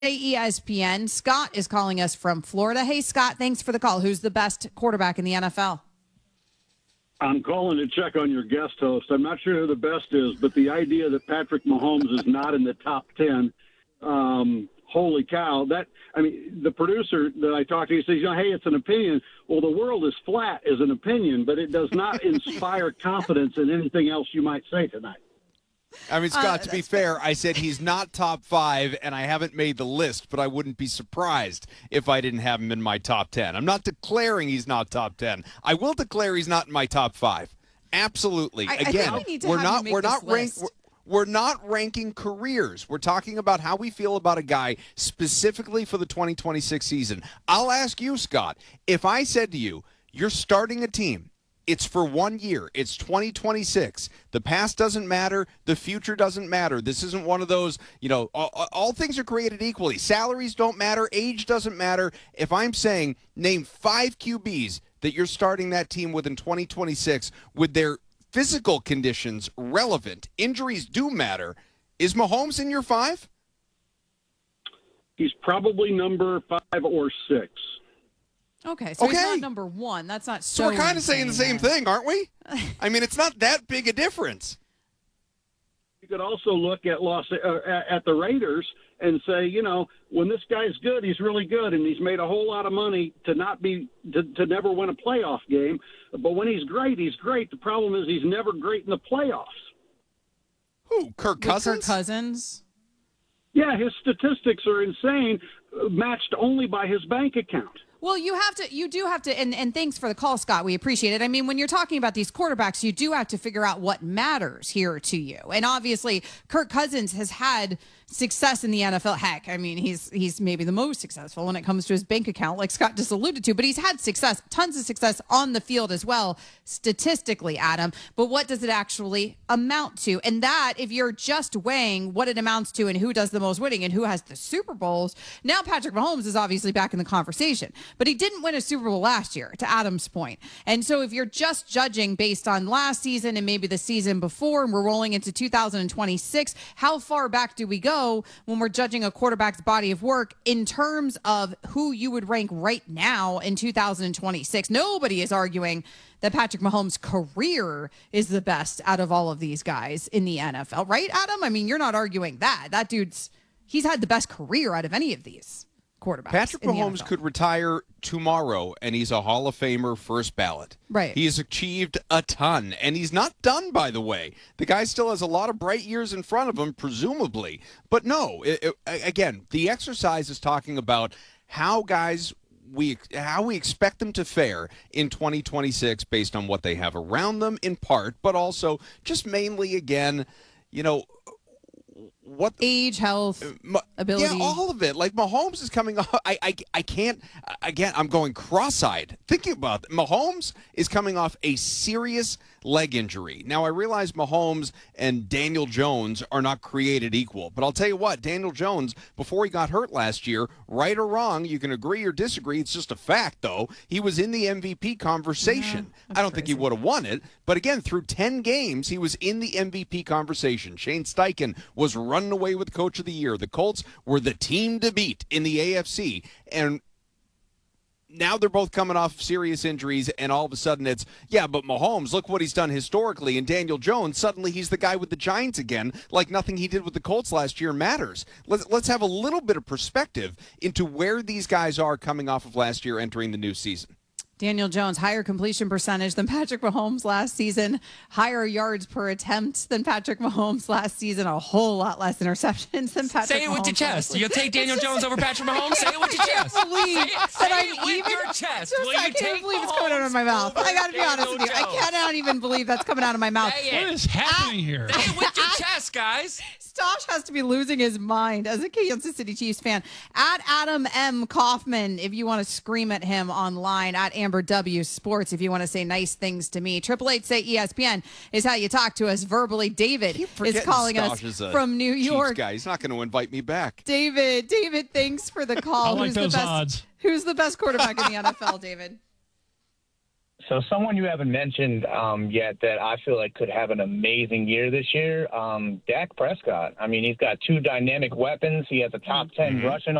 ESPN. Scott is calling us from Florida. Hey, Scott, thanks for the call. Who's the best quarterback in the NFL? I'm calling to check on your guest host. I'm not sure who the best is, but the idea that Patrick Mahomes is not in the top 10, holy cow. The producer that I talked to, he says, hey, it's an opinion. Well, the world is flat as an opinion, but it does not inspire confidence in anything else you might say tonight. I mean, Scott, to be fair, I said he's not top 5, and I haven't made the list, but I wouldn't be surprised if I didn't have him in my top 10. I'm not declaring he's not top 10. I will declare he's not in my top 5. Absolutely. We're not ranking careers. We're talking about how we feel about a guy specifically for the 2026 season. I'll ask you, Scott, if I said to you, you're starting a team, it's for 1 year. It's 2026. The past doesn't matter. The future doesn't matter. This isn't one of those, all things are created equally. Salaries don't matter. Age doesn't matter. If I'm saying name 5 QBs that you're starting that team with in 2026 with their physical conditions relevant, injuries do matter, is Mahomes in your 5? He's probably number 5 or 6. Okay, so he's not number 1. That's not so. So we're kind of saying the same thing, aren't we? I mean, it's not that big a difference. You could also look at at the Raiders and say, when this guy's good, he's really good, and he's made a whole lot of money to never win a playoff game. But when he's great, he's great. The problem is he's never great in the playoffs. Who? Kirk Cousins? Kirk Cousins. Yeah, his statistics are insane, matched only by his bank account. Well, you do have to, and thanks for the call, Scott. We appreciate it. I mean, when you're talking about these quarterbacks, you do have to figure out what matters here to you. And obviously, Kirk Cousins has had success in the NFL. Heck, I mean, he's maybe the most successful when it comes to his bank account, like Scott just alluded to, but he's had success, tons of success on the field as well, statistically, Adam. But what does it actually amount to? And that, if you're just weighing what it amounts to and who does the most winning and who has the Super Bowls, now Patrick Mahomes is obviously back in the conversation. But he didn't win a Super Bowl last year, to Adam's point. And so if you're just judging based on last season and maybe the season before, and we're rolling into 2026, how far back do we go when we're judging a quarterback's body of work in terms of who you would rank right now in 2026? Nobody is arguing that Patrick Mahomes' career is the best out of all of these guys in the NFL, right, Adam? I mean, you're not arguing that. That he's had the best career out of any of these quarterbacks. Patrick Mahomes could retire tomorrow, and he's a Hall of Famer first ballot. Right. He has achieved a ton, and he's not done, by the way. The guy still has a lot of bright years in front of him, presumably. But no, again, the exercise is talking about how we expect them to fare in 2026 based on what they have around them in part, but also just mainly, again, what age, health, ability. Yeah, all of it. Like Mahomes is coming off. I can't. Again, I'm going cross-eyed thinking about that. Mahomes is coming off a serious leg injury. Now, I realize Mahomes and Daniel Jones are not created equal, but I'll tell you what, Daniel Jones, before he got hurt last year, right or wrong, you can agree or disagree, it's just a fact, though, he was in the MVP conversation. Yeah, I don't think he would have won it, but again, through 10 games, he was in the MVP conversation. Shane Steichen was running away with Coach of the Year. The Colts were the team to beat in the AFC, and now they're both coming off serious injuries, and all of a sudden it's, but Mahomes, look what he's done historically, and Daniel Jones, suddenly he's the guy with the Giants again, like nothing he did with the Colts last year matters. Let's have a little bit of perspective into where these guys are coming off of last year entering the new season. Daniel Jones, higher completion percentage than Patrick Mahomes last season, higher yards per attempt than Patrick Mahomes last season, a whole lot less interceptions than Patrick Mahomes. Say it with your chest. You'll take Daniel Jones over Patrick Mahomes? Say it with your chest. I can't believe your chest. I can't believe it's coming out of my mouth. I got to be honest with you. I cannot even believe that's coming out of my mouth. What is happening here? Say it with your chest, guys. Stosh has to be losing his mind as a Kansas City Chiefs fan. At Adam M. Kaufman, if you want to scream at him online, at Amber W. Sports, if you want to say nice things to me. 888 say ESPN is how you talk to us verbally. David is calling us from New York. Chiefs guy. He's not going to invite me back. David, thanks for the call. I like those odds. Who's the best quarterback in the NFL, David? So someone you haven't mentioned yet that I feel like could have an amazing year this year, Dak Prescott. I mean, he's got two dynamic weapons. He has a top 10 rushing